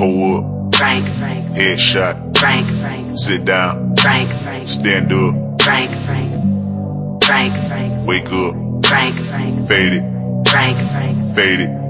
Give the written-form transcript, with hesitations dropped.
Pull up. Frank. Headshot. Frank. Sit down. Frank. Stand up. Frank. Wake up. Frank. Fade it. Frank. Fade it.